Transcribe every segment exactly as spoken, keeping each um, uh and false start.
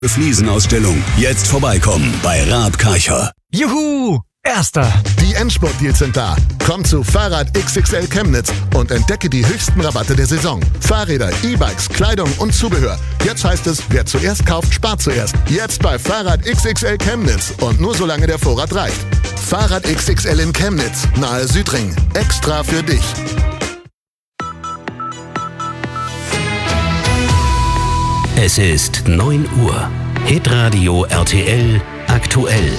Fliesenausstellung. Jetzt vorbeikommen bei Raab Karcher. Juhu! Erster! Die Endspurt-Deals sind da. Komm zu Fahrrad X X L Chemnitz und entdecke die höchsten Rabatte der Saison. Fahrräder, E-Bikes, Kleidung und Zubehör. Jetzt heißt es, wer zuerst kauft, spart zuerst. Jetzt bei Fahrrad X X L Chemnitz und nur solange der Vorrat reicht. Fahrrad X X L in Chemnitz, nahe Südring. Extra für dich. Es ist neun Uhr. Hitradio R T L aktuell.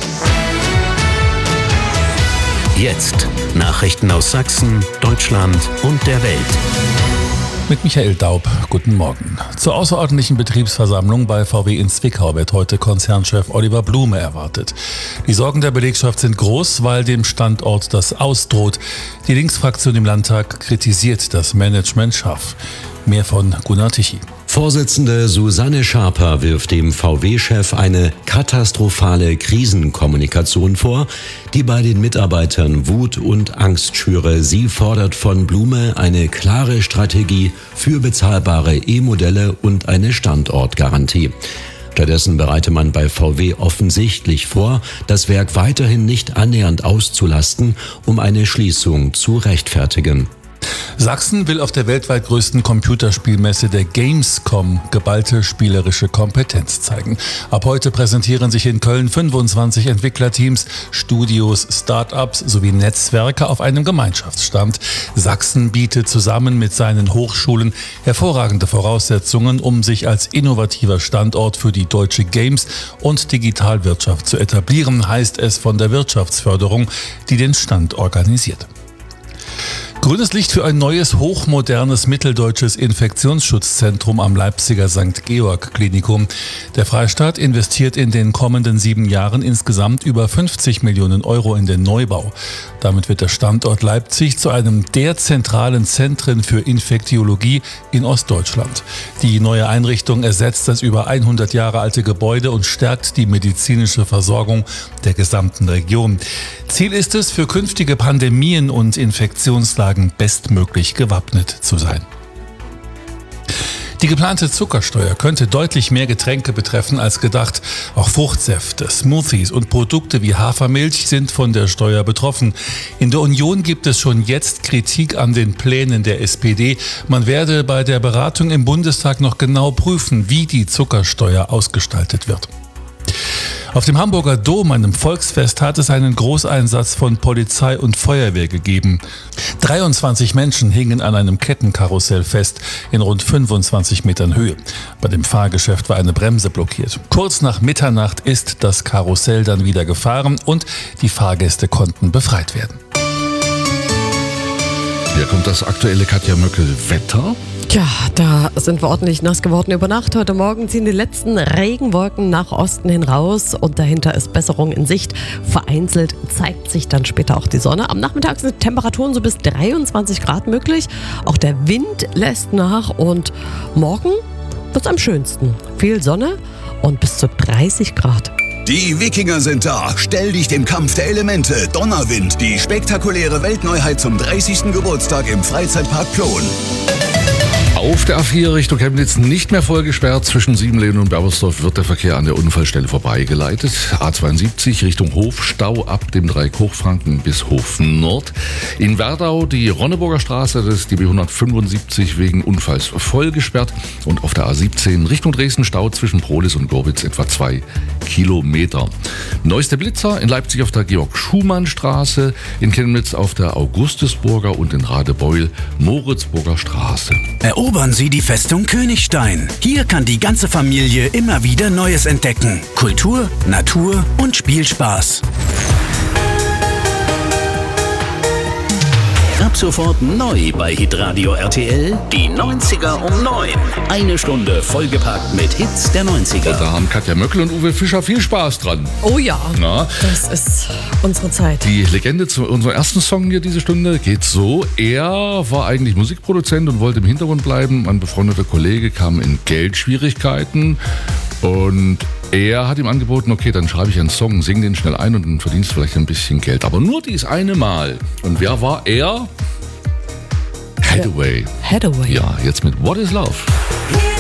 Jetzt Nachrichten aus Sachsen, Deutschland und der Welt. Mit Michael Daub, guten Morgen. Zur außerordentlichen Betriebsversammlung bei V W in Zwickau wird heute Konzernchef Oliver Blume erwartet. Die Sorgen der Belegschaft sind groß, weil dem Standort das ausdroht. Die Linksfraktion im Landtag kritisiert das Management scharf. Mehr von Gunnar Tichy. Vorsitzende Susanne Schaper wirft dem V W-Chef eine katastrophale Krisenkommunikation vor, die bei den Mitarbeitern Wut und Angst schüre. Sie fordert von Blume eine klare Strategie für bezahlbare E-Modelle und eine Standortgarantie. Stattdessen bereite man bei V W offensichtlich vor, das Werk weiterhin nicht annähernd auszulasten, um eine Schließung zu rechtfertigen. Sachsen will auf der weltweit größten Computerspielmesse der Gamescom geballte spielerische Kompetenz zeigen. Ab heute präsentieren sich in Köln fünfundzwanzig Entwicklerteams, Studios, Start-ups sowie Netzwerke auf einem Gemeinschaftsstand. Sachsen bietet zusammen mit seinen Hochschulen hervorragende Voraussetzungen, um sich als innovativer Standort für die deutsche Games- und Digitalwirtschaft zu etablieren, heißt es von der Wirtschaftsförderung, die den Stand organisiert. Grünes Licht für ein neues, hochmodernes mitteldeutsches Infektionsschutzzentrum am Leipziger Sankt Georg Klinikum. Der Freistaat investiert in den kommenden sieben Jahren insgesamt über fünfzig Millionen Euro in den Neubau. Damit wird der Standort Leipzig zu einem der zentralen Zentren für Infektiologie in Ostdeutschland. Die neue Einrichtung ersetzt das über hundert Jahre alte Gebäude und stärkt die medizinische Versorgung der gesamten Region. Ziel ist es, für künftige Pandemien und Infektionslagen bestmöglich gewappnet zu sein. Die geplante Zuckersteuer könnte deutlich mehr Getränke betreffen als gedacht. Auch Fruchtsäfte, Smoothies und Produkte wie Hafermilch sind von der Steuer betroffen. In der Union gibt es schon jetzt Kritik an den Plänen der S P D. Man werde bei der Beratung im Bundestag noch genau prüfen, wie die Zuckersteuer ausgestaltet wird. Auf dem Hamburger Dom, einem Volksfest, hat es einen Großeinsatz von Polizei und Feuerwehr gegeben. dreiundzwanzig Menschen hingen an einem Kettenkarussell fest in rund fünfundzwanzig Metern Höhe. Bei dem Fahrgeschäft war eine Bremse blockiert. Kurz nach Mitternacht ist das Karussell dann wieder gefahren und die Fahrgäste konnten befreit werden. Hier kommt das aktuelle Katja Möckel-Wetter. Ja, da sind wir ordentlich nass geworden über Nacht. Heute Morgen ziehen die letzten Regenwolken nach Osten hin raus und dahinter ist Besserung in Sicht. Vereinzelt zeigt sich dann später auch die Sonne. Am Nachmittag sind Temperaturen so bis dreiundzwanzig Grad möglich. Auch der Wind lässt nach und morgen wird es am schönsten. Viel Sonne und bis zu dreißig Grad. Die Wikinger sind da. Stell dich dem Kampf der Elemente. Donnerwind. Die spektakuläre Weltneuheit zum dreißigsten Geburtstag im Freizeitpark Plon. Auf der A vier Richtung Chemnitz nicht mehr voll gesperrt. Zwischen Siebenlehn und Berbersdorf wird der Verkehr an der Unfallstelle vorbeigeleitet. A zweiundsiebzig Richtung Hofstau ab dem Dreieck Hochfranken bis Hof Nord. In Werdau die Ronneburger Straße, das ist die B hundertfünfundsiebzig, wegen Unfalls voll gesperrt. Und auf der A siebzehn Richtung Dresden Stau zwischen Prohlis und Gorbitz etwa zwei Kilometer. Neueste Blitzer in Leipzig auf der Georg-Schumann-Straße, in Chemnitz auf der Augustusburger und in Radebeul Moritzburger Straße. Erobern Sie die Festung Königstein. Hier kann die ganze Familie immer wieder Neues entdecken. Kultur, Natur und Spielspaß. Ab sofort neu bei Hitradio R T L, die neunziger um neun. Eine Stunde vollgepackt mit Hits der neunziger. Da haben Katja Möckel und Uwe Fischer viel Spaß dran. Oh ja, Na? das ist unsere Zeit. Die Legende zu unserem ersten Song hier diese Stunde geht so. Er war eigentlich Musikproduzent und wollte im Hintergrund bleiben. Ein befreundeter Kollege kam in Geldschwierigkeiten und er hat ihm angeboten, okay, dann schreibe ich einen Song, sing den schnell ein und dann verdienst du vielleicht ein bisschen Geld. Aber nur dies eine Mal. Und wer war er? Hathaway. Hathaway. Ja, jetzt mit What is Love?